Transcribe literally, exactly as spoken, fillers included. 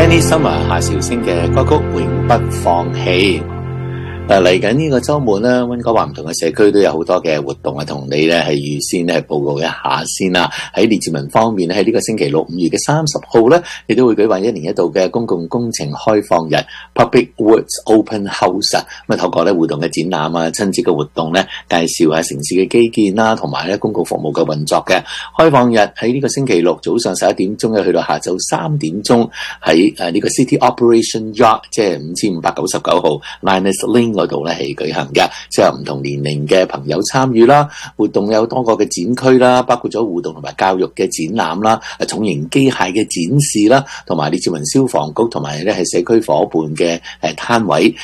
Danny Summer 夏韶聲嘅歌曲《永不放棄》。誒嚟緊呢個週末咧，溫哥華唔同嘅社區都有好多嘅活動啊，同你咧係預先咧係報告一下先啦。喺列治文方面咧，喺呢個星期六五月嘅三十號咧，亦都會舉辦一年一度嘅公共工程開放日 Public Works Open House 啊。咁啊透過咧互動嘅展覽啊、親切嘅活動咧，介紹下城市嘅基建啦，同埋咧公共服務嘅運作嘅開放日喺呢個星期六早上十一點鐘咧，去到下晝三點鐘喺誒呢個 City Operation Yard， 即係五千五百九十九號 Linus Lane嗰度咧係舉行嘅，即係唔同年齡嘅朋友參與啦。活動有多個嘅展區啦，包括咗互動同埋教育嘅展覽啦、重型機械嘅展示啦，同埋列治文消防局同埋咧係社區夥伴嘅誒攤位。